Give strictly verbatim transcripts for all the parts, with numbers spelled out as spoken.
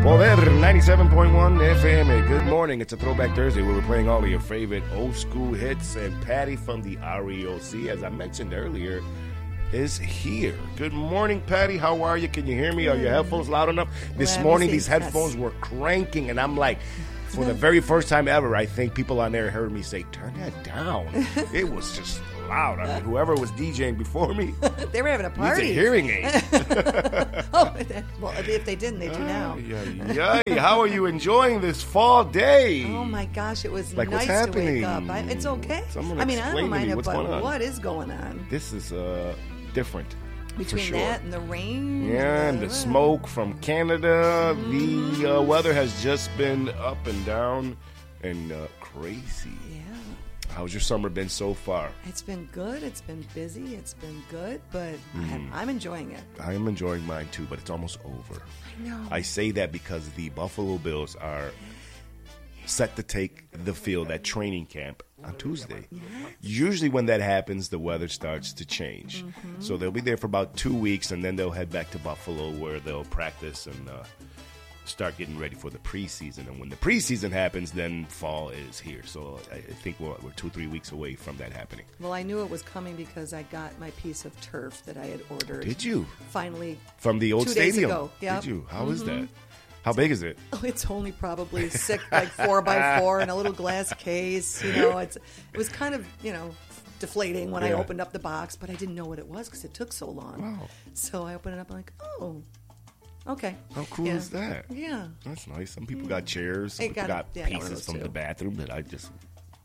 Poder ninety-seven point one F M. Good morning. It's a Throwback Thursday where we're playing all of your favorite old school hits. And Patty from the R E O C, as I mentioned earlier, is here. Good morning, Patty. How are you? Can you hear me? Are your headphones loud enough? This Well, morning, see, these headphones yes. were cranking, and I'm like, for the very first time ever, I think people on there heard me say, turn that down. It was just loud. I mean, whoever was DJing before me They were having a needs party. a hearing aid. Oh, well, if they didn't, they do now. Ay, ay, ay. How are you enjoying this fall day? Oh my gosh, it was Like, what's nice to wake happening? up. I, it's okay. Someone I mean, I explain don't to mind me it, what's but going on. what is going on This is uh, different. between for sure. that and the rain? Yeah, and the smoke from Canada. The uh, weather has just been up and down and uh, crazy. Yeah, How's your summer been so far? it's been good. It's been busy. It's been good, but Mm. I'm, I'm enjoying it. I am enjoying mine too, but it's almost over. I know. I say that because the Buffalo Bills are set to take the field at training camp on Tuesday. Usually when that happens, the weather starts to change. Mm-hmm. So they'll be there for about two weeks, and then they'll head back to Buffalo where they'll practice and uh, start getting ready for the preseason. And when the preseason happens, then fall is here. So I I think we're, we're two, three weeks away from that happening. Well, I knew it was coming because I got my piece of turf that I had ordered. Did you? Finally. From the old Two days stadium? ago, yep. Did you? How is that? How big is it? Oh, it's only probably six, like four by four in a little glass case. You know, it's it was kind of you know deflating when I Yeah. opened up the box, but I didn't know what it was because it took so long. Wow. So I opened it up and I'm like, oh, okay. How cool Yeah. is that? Yeah. That's nice. Some people got chairs. Some It people got- got, yeah, I got one of pieces those from too. the bathroom that I just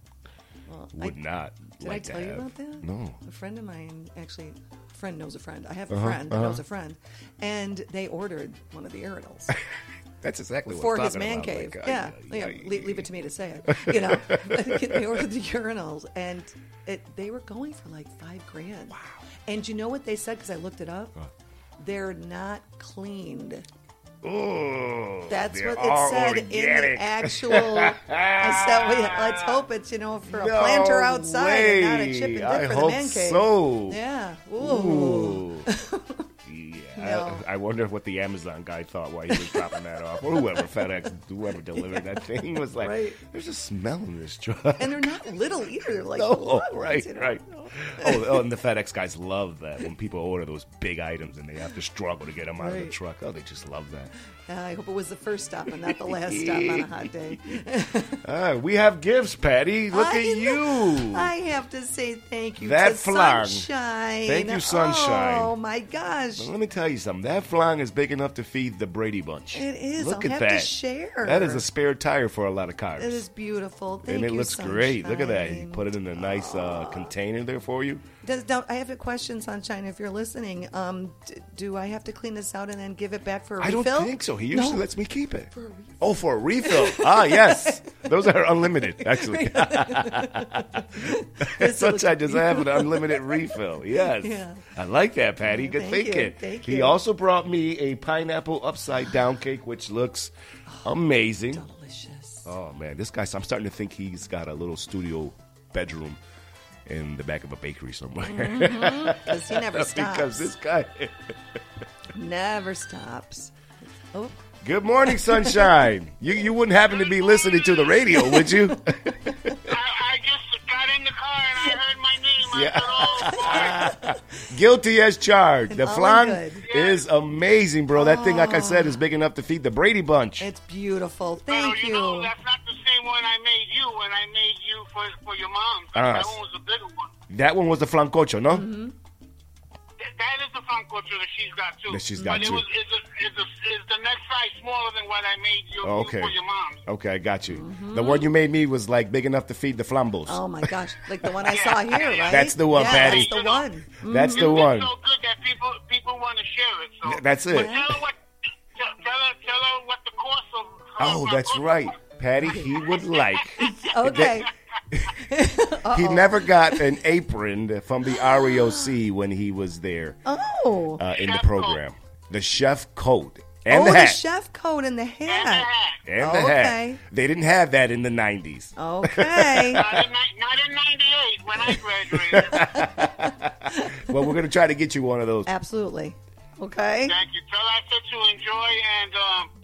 Well, would I, not did like I tell to you have. about that? No. A friend of mine, actually, a friend knows a friend. I have a Uh-huh, friend that uh-huh. knows a friend, and they ordered one of the urinals. That's exactly what For I'm his talking man about. cave. Like, yeah. ay, yeah. ay, leave, ay. leave it to me to say it. You know, they ordered the urinals, and it, they were going for like five grand. Wow. And you know what they said? Because I looked it up. What? They're not cleaned. Oh, That's they're what it all said in organic. the actual. I said, well, let's hope it's you know for a No planter outside and not a way. chip and dip I for hope the man cave. so. Yeah. Ooh. Ooh. Yeah, No. I, I wonder what the Amazon guy thought while he was dropping that off, or whoever FedEx, whoever delivered that thing was like, Right. "There's a smell in this truck." And they're not little either. They're like No, little ones, right, you know? right. Oh, oh, and the FedEx guys love that when people order those big items and they have to struggle to get them out of the Right. truck. Oh, they just love that. Uh, I hope it was the first stop and not the last stop on a hot day. Ah, we have gifts, Patty. Look I at you. I have to say thank you That to flan. Sunshine. Thank you, Sunshine. Oh, my gosh. Let me tell you something. That flan is big enough to feed the Brady Bunch. It is. Look I'll at have that. to share. That is a spare tire for a lot of cars. It is beautiful. Thank and it you, looks great. Look at that. He Sunshine. put it in a nice uh, container there for you. Does, now, I have a question, Sunshine, if you're listening. Um, d- do I have to clean this out and then give it back for a I don't refill? think so. He usually No. lets me keep it. For a refill. Oh, for a refill. Ah, yes. Those are unlimited, actually. This looks Sunshine does have an unlimited refill. Yes. Yeah. I like that, Patty. Good Thank you. thinking. Thank He you. also brought me a pineapple upside down cake, which looks amazing. Delicious. Oh, man. This guy, I'm starting to think he's got a little studio bedroom in the back of a bakery somewhere. Because he never stops. because this guy. Never stops. Oh, Good morning, Sunshine. you you wouldn't happen to be listening to the radio, would you? I, I just got in the car and I heard my name. Yeah. I said, oh, boy. Guilty as charged. The all flan good. is amazing, bro. That thing, like I said, is big enough to feed the Brady Bunch. it's beautiful. So, Thank you know, you. that's not the same one I made you when I made you for for your mom. Ah. That one was a bigger one. That one was the flancocho, no? Mm-hmm. Th- That is the Francocho that she's got too. That she's got, but too. it was is a, is, a, is the next size smaller than what I made you Oh, okay. for your mom. Okay, I got you. The one you made me was like big enough to feed the flambos. Oh, my gosh. Like the one I saw here, right? That's the one, yeah, Patty. That's the one. That's the It's one. so good that people people want to share it. So That's it. But tell her what tell, tell her tell her what the cost of. her Oh, that's Francocho right. was. Patty, he would like. Okay. He never got an apron from the R E O C when he was there Oh. uh, in the Chef program. The chef coat and oh, the the, hat. chef coat and the And the hat. hat. And the Oh, hat. okay. They didn't have that in the nineties. Okay. Not in, ni- not in ninety-eight when I graduated. Well, we're going to try to get you one of those. Absolutely. Okay. Thank you. Tell her I said to enjoy and um, the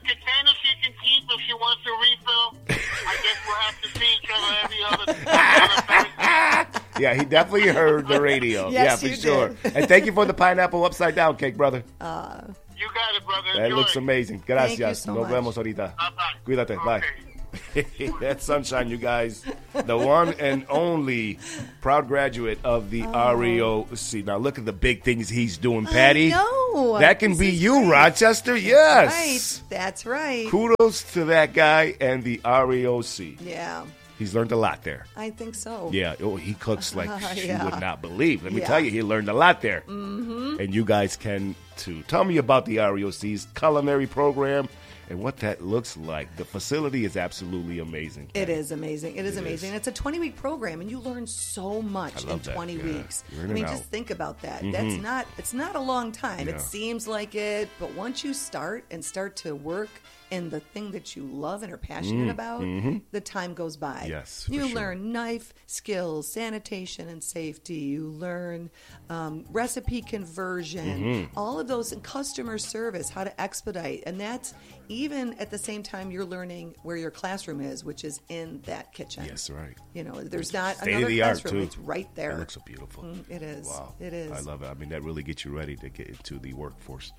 container she can keep if she wants to refill. I guess we'll have to see each other every other, other Thursday. Yeah, he definitely heard the radio. Yes, yeah, for you sure. did. And thank you for the pineapple upside down cake, brother. Uh, You got it, brother. That Enjoy. looks amazing. Thank Gracias. you so Nos much. vemos ahorita. Bye-bye. Cuídate. Bye. Okay. That's Sunshine, you guys. The one and only proud graduate of the R E O C. Now, look at the big things he's doing, Patty. know. That can This be is you, great. Rochester. Yes. Right. That's right. Kudos to that guy and the R E O C. Yeah, He's learned a lot there. I think so. Yeah, oh, he cooks like Yeah. you would not believe. Let me Yeah. tell you, he learned a lot there. Mm-hmm. And you guys can too. Tell me about the R E O C's culinary program and what that looks like. The facility is absolutely amazing. It is amazing. It is It amazing. is. It's a twenty-week program, and you learn so much I in love that. twenty Yeah. weeks. You're in I mean, and just out. think about that. That's not. It's not a long time. Yeah. It seems like it, but once you start and start to work in the thing that you love and are passionate about, the time goes by. Mm. Yes, for you sure. learn knife skills, sanitation and safety. You learn um, recipe conversion, Mm-hmm. all of those, and customer service, how to expedite, and that's even at the same time you're learning where your classroom is, which is in that kitchen. Yes, right. You know, there's not State another of the art, classroom. too. It's right there. It looks so beautiful. Mm, it is. Wow. It is. I love it. I mean, that really gets you ready to get into the workforce.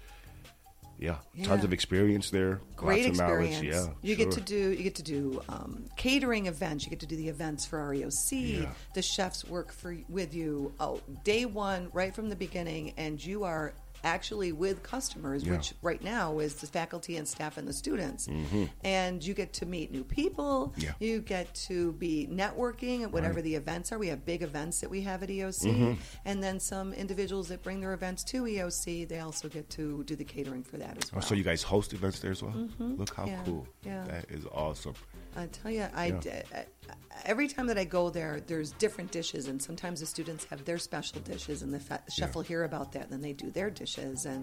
Yeah, Yeah. tons of experience there. Great lots experience. Of knowledge. Yeah, you sure. get to do you get to do um, catering events. You get to do the events for R E O C. Yeah. The chefs work for with you oh, day one, right from the beginning, and you are actually with customers, Yeah. which right now is the faculty and staff and the students. And you get to meet new people. Mm-hmm. Yeah. You get to be networking at whatever Right. the events are. We have big events that we have at E O C. Mm-hmm. And then some individuals that bring their events to E O C, they also get to do the catering for that as Oh, well. so you guys host events there as well? Look how Yeah. cool. Yeah. That is awesome. I tell you, I, Yeah. d- I- every time that I go there, there's different dishes, and sometimes the students have their special dishes, and the fa- chef Yeah. will hear about that, and then they do their dishes, and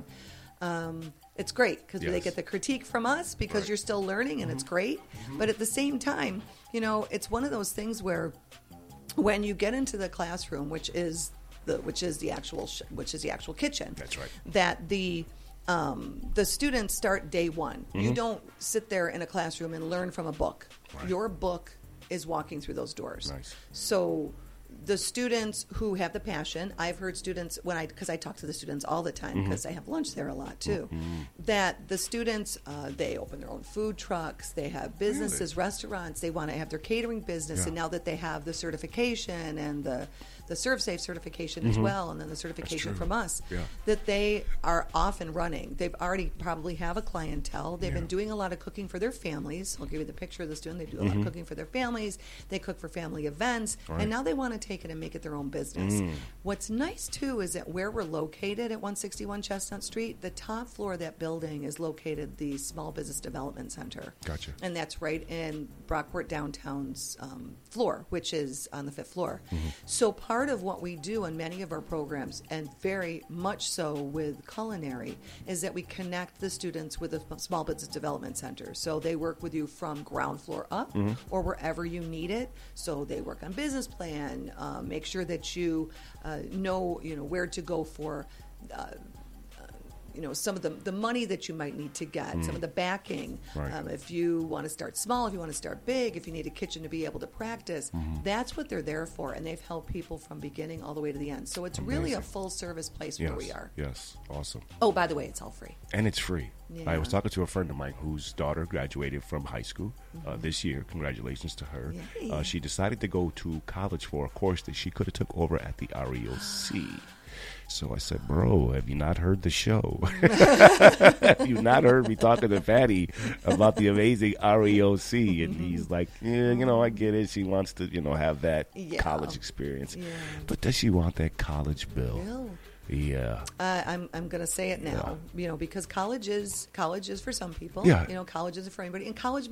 um, it's great because they Yes. get the critique from us because Right. you're still learning, and it's great. But at the same time, you know, it's one of those things where when you get into the classroom, which is the which is the actual sh- which is the actual kitchen. That's right. That the um, the students start day one. You don't sit there in a classroom and learn from a book. Right. Your book is walking through those doors. Nice. So the students who have the passion, I've heard students when I because I talk to the students all the time because I have lunch there a lot too. That the students uh, they open their own food trucks, they have businesses, restaurants, they want to have their catering business, Yeah. and now that they have the certification and the the ServSafe certification as well, and then the certification true. from us, Yeah. that they are off and running. They've already probably have a clientele. They've Yeah. been doing a lot of cooking for their families. I'll give you the picture of the student. They do a Mm-hmm. lot of cooking for their families. They cook for family events, Right. and now they want to take it and make it their own business. Mm. What's nice too is that where we're located at one sixty-one Chestnut Street, the top floor of that building is located the Small Business Development Center. Gotcha. And that's right in Brockport Downtown's um, floor, which is on the fifth floor. Mm-hmm. So part of what we do in many of our programs, and very much so with culinary, is that we connect the students with the Small Business Development Center. So they work with you from ground floor up or wherever you need it. So they work on business plan, uh, make sure that you uh, know, you know, where to go for uh, you know, some of the the money that you might need to get, some of the backing. Right. Um, if you want to start small, if you want to start big, if you need a kitchen to be able to practice, that's what they're there for. And they've helped people from beginning all the way to the end. So it's really a Amazing. full service place Yes. where we are. Yes. Awesome. Oh, by the way, it's all free. And it's free. Yeah. I was talking to a friend of mine whose daughter graduated from high school uh, this year. Congratulations to her. Yay. Uh, she decided to go to college for a course that she could have took over at the R E O C. So I said, bro, have you not heard the show? Have you not heard me talking to Fatty about the amazing R E O C? And he's like, yeah, you know, I get it. She wants to, you know, have that Yeah. college experience. Yeah. But does she want that college bill? Bill. Yeah. Uh, I'm I'm going to say it now, you know, because college is college is for some people. Yeah. You know, college isn't for anybody, and college might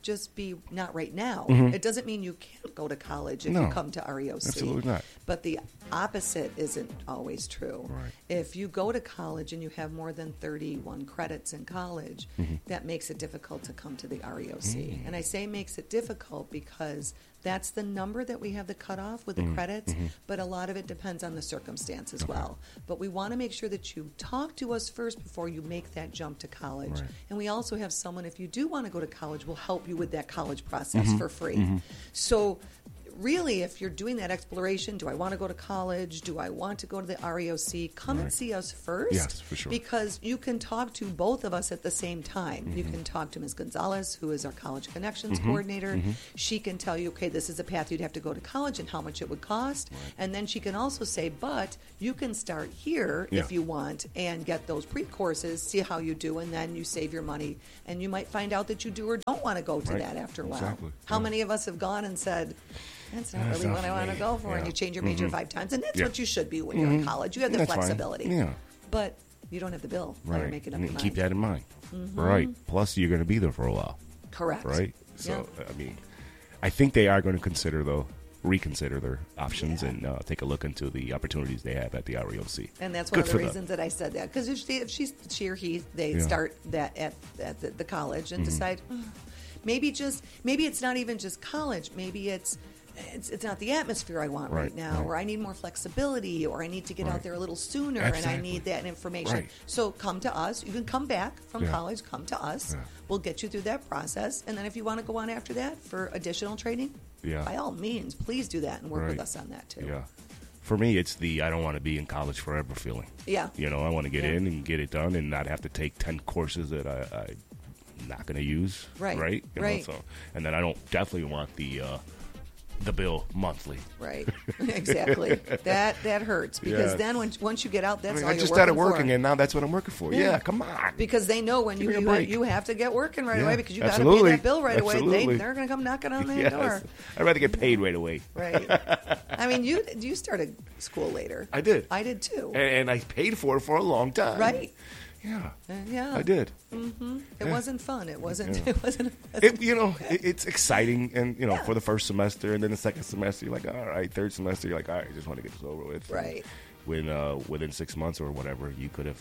just be not right now. Mhm. It doesn't mean you can't go to college if No, you come to R E O C. absolutely not. But the opposite isn't always true. Right. If you go to college and you have more than thirty-one credits in college, Mhm. that makes it difficult to come to the R E O C. Mm. And I say makes it difficult because that's the number that we have the cutoff with the Mhm. credits, Mhm. but a lot of it depends on the circumstance as Okay. well. But we want to make sure that you talk to us first before you make that jump to college. Right. And we also have someone, if you do want to go to college, will help you with that college process Mhm. for free. Mhm. So really, if you're doing that exploration, do I want to go to college? Do I want to go to the R E O C? Come and Right. see us first. Yes, for sure. Because you can talk to both of us at the same time. You Mhm. can talk to Miz Gonzalez, who is our college connections Mhm. coordinator. Mhm. She can tell you, okay, this is a path you'd have to go to college and how much it would cost. Right. And then she can also say, but you can start here Yeah. if you want and get those pre-courses, see how you do, and then you save your money. And you might find out that you do or don't want to go to Right. that after a while. Exactly. How Yeah. many of us have gone and said, that's not That's really not what I for want to me. go for, and Yeah. you change your major Mhm. five times, and that's Yeah. what you should be when you're in Mhm. college. You have the That's fine. flexibility. Yeah. But you don't have the bill while you're Right. making up And your keep mind. that in mind. Mhm. Right. Plus, you're going to be there for a while. Correct. Right? So, Yeah. I mean, I think they are going to consider, though, reconsider their options Yeah. and uh, take a look into the opportunities they have at the R E O C. And that's one Good of for the them. reasons that I said that. Because if, she, if she's, she or he, they Yeah. start that at, at the, the college and Mhm. decide, "Ugh, maybe just, maybe it's not even just college. Maybe it's, it's, it's not the atmosphere I want right, Right, now, right. or I need more flexibility, or I need to get Right. out there a little sooner, and I Exactly. need that information. Right. So come to us. You can come back from Yeah. college, come to us. Yeah. We'll get you through that process. And then if you want to go on after that for additional training, Yeah. by all means, please do that and work with Right. us on that too. Yeah. For me, it's the I don't want to be in college forever feeling. Yeah. You know, I want to get Yeah. in and get it done and not have to take ten courses that I, I'm not going to use. Right. Right? You Right. Know, so, and then I don't definitely want the uh, the bill monthly. Right, exactly. that that hurts because Yeah. then when, once you get out, that's I mean, all I you're just working started for. working, and now that's what I'm working for. Yeah. Yeah, come on. Because they know when Give you me a you, break. you have to get working right Yeah, away because you got to pay absolutely. that bill right away. They, Absolutely. they're going to come knocking on the Yes. door. I'd rather get paid right away. Right. I mean, you you started school later. I did. I did too. And, and I paid for it for a long time. Right. Yeah. Uh, yeah. I did. Mm-hmm. It Yeah. wasn't fun. It wasn't. Yeah. It wasn't. It, you know, it, it's exciting, and you know, Yeah. for the first semester, and then the second semester, you're like, all right. Third semester, you're like, all right, I just want to get this over with. Right. When uh, within six months or whatever, you could have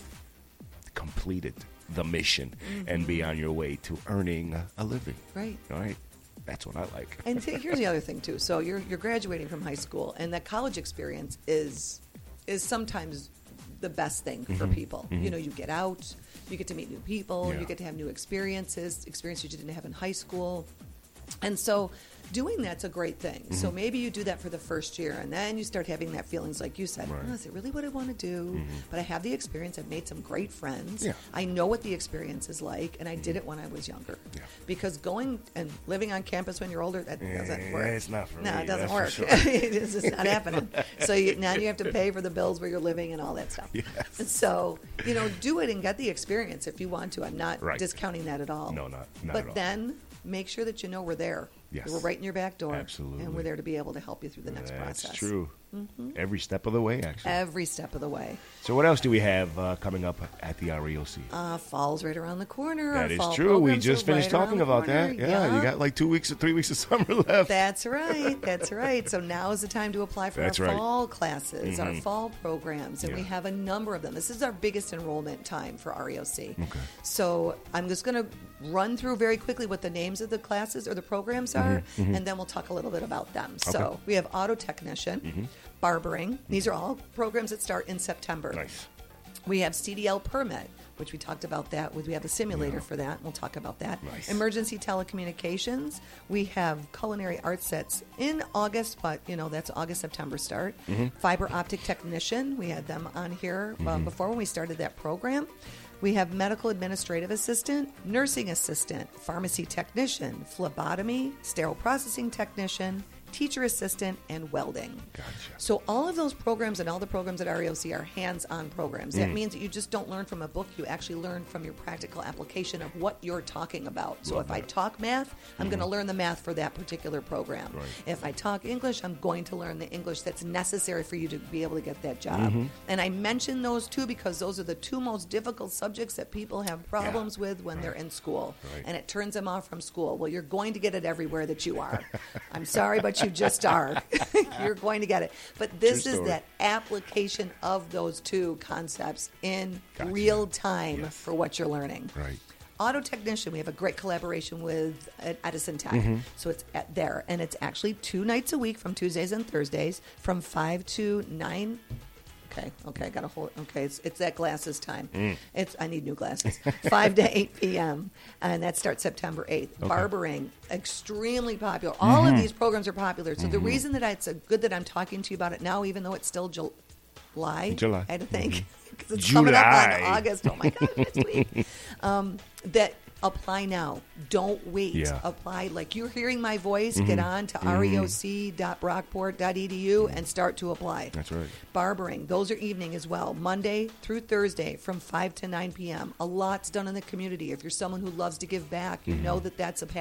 completed the mission and be on your way to earning a, a living. Right. All right. That's what I like. And t- here's the other thing too. So you're you're graduating from high school, and that college experience is is sometimes the best thing for Mhm. people. Mhm. You know, you get out, you get to meet new people, Yeah. you get to have new experiences, experiences you didn't have in high school, and so doing that's a great thing. So Mhm. maybe you do that for the first year, and then you start having that feelings like you said, Right. oh, is it really what I want to do? Mhm. But I have the experience. I've made some great friends. Yeah. I know what the experience is like, and I did it when I was younger. Yeah. Because going and living on campus when you're older, that doesn't Yeah, work. it's not for no, me, it doesn't that's work. for sure. it's just not happening. So you, now you have to pay for the bills where you're living and all that stuff. Yes. And so, you know, do it and get the experience if you want to. I'm not Right. discounting that at all. No, not- not But at all. then make sure that you know we're there. Yes. We're right in your back door. Absolutely. And we're there to be able to help you through the next That's process. true. Mm-hmm. Every step of the way, actually. Every step of the way. So what else do we have uh, coming up at the R E O C? Uh, fall's right around the corner. That Our is fall true. We programs just are finished right around talking the about that. corner. Yeah, you got like two weeks or three weeks of summer left. That's right. That's right. So now is the time to apply for That's our right. fall classes, our Mhm. fall programs, and we Yeah. have a number of them. This is our biggest enrollment time for R E O C. Okay. So I'm just going to run through very quickly what the names of the classes or the programs are, Mhm, mhm. and then we'll talk a little bit about them. Okay. So we have auto technician, Mhm. barbering. These are all programs that start in September. Nice. We have C D L permit, which we talked about that. We have a simulator Yeah. for that. We'll talk about that. Nice. Emergency telecommunications. We have culinary art sets in August, but you know that's August September start. Mhm. Fiber optic technician. We had them on here um, Mhm. before when we started that program. We have medical administrative assistant, nursing assistant, pharmacy technician, phlebotomy, sterile processing technician, teacher assistant, and welding. Gotcha. So all of those programs and all the programs at R E O C are hands-on programs. That Mm. means that you just don't learn from a book. You actually learn from your practical application of what you're talking about. So Love if I that. talk math, I'm going to learn the math for that particular program. Mm-hmm. Right. If I talk English, I'm going to learn the English that's necessary for you to be able to get that job. Mm-hmm. And I mention those two because those are the two most difficult subjects that people have problems with when they're in school. Right. And it turns them off from school. Well, you're going to get it everywhere that you are. I'm sorry, but you just are. You're going to get it. But this True is story. that application of those two concepts in Gotcha. real time Yes. for what you're learning. Right. Auto Technician, we have a great collaboration with uh, Edison Tech. Mm-hmm. So it's at there. And it's actually two nights a week from Tuesdays and Thursdays from five to nine. Okay, okay, I got to hold. Okay, it's it's that glasses time. Mm. It's I need new glasses. Five to eight p.m. and that starts September eighth. Barbering, extremely popular. All Mm-hmm. of these programs are popular. So the reason that I, it's a good that I'm talking to you about it now, even though it's still July, July. I had to think because it's July. coming up on August. Oh my gosh, next week. Um, that apply now. Don't wait. Yeah. Apply like you're hearing my voice. Get on to reoc dot brockport dot e d u and start to apply. That's right. Barbering, those are evening as well, Monday through Thursday from five to nine p.m. A lot's done in the community. If you're someone who loves to give back, you know that that's a